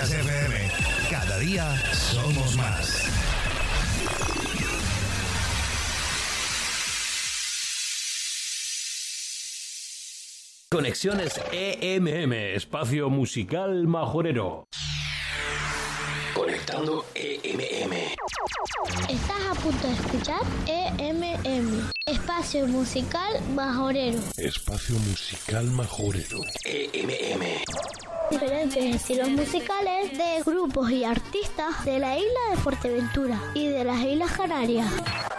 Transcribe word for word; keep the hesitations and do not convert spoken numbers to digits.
Canarias F M. Cada día somos más. Conexiones E M M, espacio musical majorero. Conectando E M M. Estás a punto de escuchar E M M, espacio musical majorero. Espacio musical majorero. E M M. Diferentes estilos musicales de grupos y artistas de la isla de Fuerteventura y de las Islas Canarias.